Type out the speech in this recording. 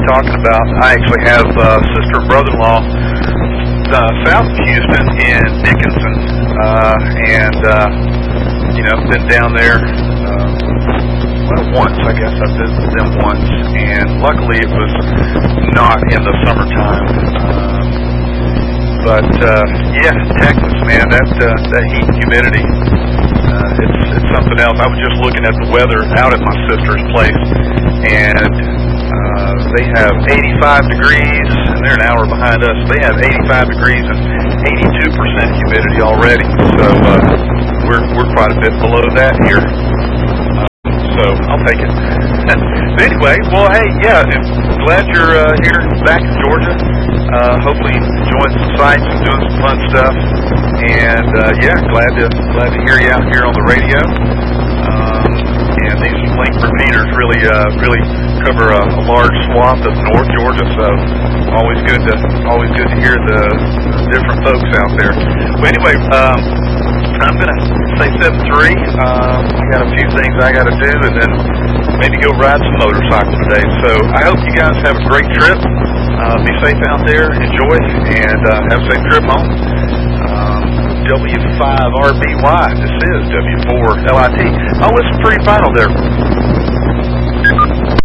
talking about. I actually have sister and brother-in-law south of Houston in Dickinson, and been down there once. I guess I've visited them once, and luckily it was not in the summertime. But Texas, man, that heat and humidity, it's something else. I was just looking at the weather out at my sister's place, and they have 85 degrees, and they're an hour behind us. They have 85 degrees and 82% humidity already. So we're quite a bit below that here. So I'll take it. But anyway, well, hey, glad you're here back in Georgia. Hopefully enjoying some sights and doing some fun stuff. And glad to hear you out here on the radio. And these link repeaters really cover a large swath of North Georgia. So always good to hear the different folks out there. Well, anyway, I'm gonna say 7-3. I got a few things I got to do, and then maybe go ride some motorcycle today. So I hope you guys have a great trip. Be safe out there, enjoy, and have a safe trip home. W5RBY. This is W4LIT. I'll listen for your final there.